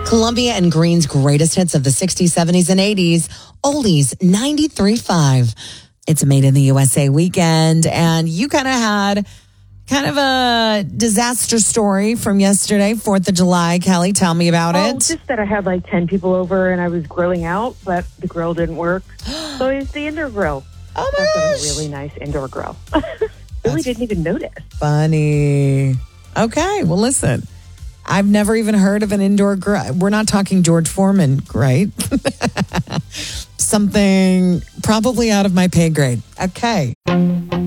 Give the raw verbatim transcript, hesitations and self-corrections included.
Columbia and Green's greatest hits of the sixties, seventies, and eighties. Oldies ninety-three point five. It's a Made in the U S A weekend, and you kind of had kind of a disaster story from yesterday, fourth of July. Kelly, tell me about oh, it. Just that I had like ten people over and I was grilling out, but the grill didn't work. So I used the indoor grill. Oh my That's gosh. a really nice indoor grill. really That's didn't even notice. Funny. Okay, well, listen. I've never even heard of an indoor grill. We're not talking George Foreman, right? Something probably out of my pay grade. Okay.